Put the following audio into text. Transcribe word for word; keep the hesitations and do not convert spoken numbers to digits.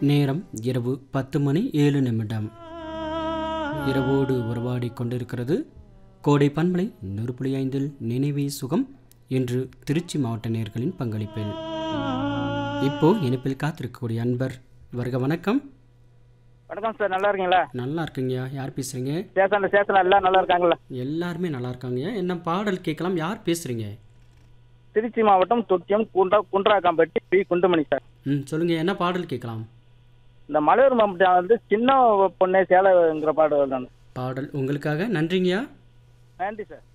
நேரம் இரவு பத்து மணி ஏழு நிமிடம். இரவோடு உறவாடி கொண்டிருக்கிறது கோடை பண்பலை நூறு புள்ளி ஐந்தில் நினைவே சுகம். இன்று திருச்சி மாவட்ட நேயர்களின் பங்களிப்பில் இப்போ இணைப்பில் காத்திருக்கக்கூடிய அன்பர் வருக. வணக்கம். வணக்கம் சார், நல்லா இருக்கீங்களா? நல்லா இருக்குங்கய்யா. யார் பேசுறீங்க? சேசன் சேசன் எல்லாம் நல்லா இருக்காங்களா? எல்லாருமே நல்லா இருக்காங்கய்யா. என்ன பாடல் கேட்கலாம்? யார் பேசுறீங்க? திருச்சி மாவட்டம் தொட்டியம் குண்டா குன்றாக்காம்பட்டி பி குண்டுமணி சார். ம் சொல்லுங்க, என்ன பாடல் கேட்கலாம்? இந்த மலையூர் மாவட்டம் வந்து சின்ன பொண்ணே சேலைங்கிற பாடல் தான். பாடல் உங்களுக்காக. நன்றிங்கய்யா. நன்றி சார்.